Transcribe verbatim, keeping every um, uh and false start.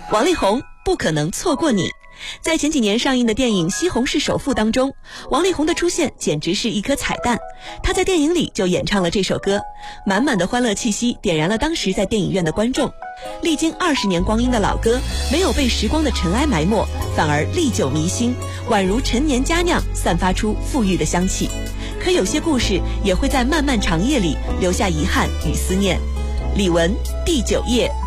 王力宏不可能错过你。在前几年上映的电影《西红柿首富》当中，王力宏的出现简直是一颗彩蛋。他在电影里就演唱了这首歌，满满的欢乐气息点燃了当时在电影院的观众。历经二十年光阴的老歌，没有被时光的尘埃埋没，反而历久弥新，宛如陈年佳酿，散发出馥郁的香气。可有些故事也会在漫漫长夜里留下遗憾与思念。李玟，第九夜。